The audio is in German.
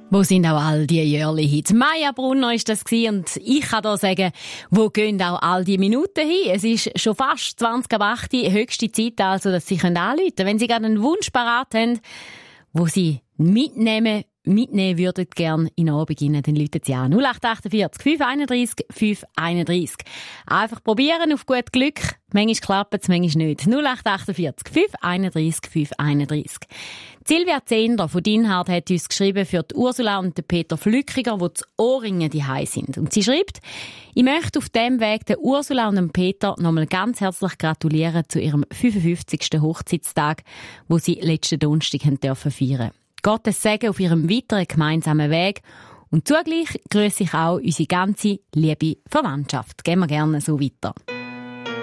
Wo sind auch all die Jörli-Hits? Maja Brunner war das und ich kann hier sagen, wo gehen auch all die Minuten hin? Es ist schon fast 20:08, höchste Zeit also, dass Sie anrufen können. Wenn Sie gerade einen Wunsch parat haben, wo Sie mitnehmen würden gerne in den Abend rein, dann rufen Sie an. 0848 531 531. Einfach probieren, auf gut Glück. Manchmal klappt es, manchmal nicht. 0848 531 531. Silvia Zehnder von Dinhard hat uns geschrieben für die Ursula und den Peter Flückiger, die zu Ohrringen daheim sind. Und sie schreibt, ich möchte auf diesem Weg den Ursula und dem Peter nochmal ganz herzlich gratulieren zu ihrem 55. Hochzeitstag, wo sie letzten Donnerstag feiern dürfen. Gottes Segen auf ihrem weiteren gemeinsamen Weg. Und zugleich grüße ich auch unsere ganze liebe Verwandtschaft. Gehen wir gerne so weiter.